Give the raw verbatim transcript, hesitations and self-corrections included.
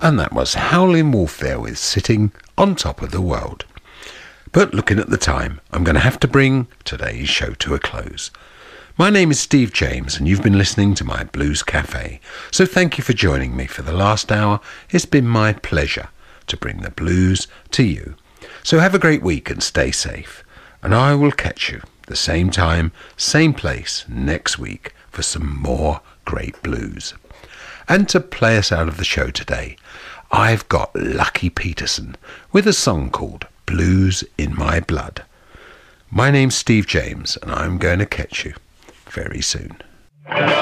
And that was Howlin' Wolf there with Sitting on Top of the World. But looking at the time, I'm going to have to bring today's show to a close. My name is Steve James, and you've been listening to my Blues Cafe. So thank you for joining me for the last hour. It's been my pleasure to bring the blues to you. So have a great week and stay safe. And I will catch you the same time, same place next week for some more great blues. And to play us out of the show today, I've got Lucky Peterson with a song called Blues in My Blood. My name's Steve James, and I'm going to catch you very soon.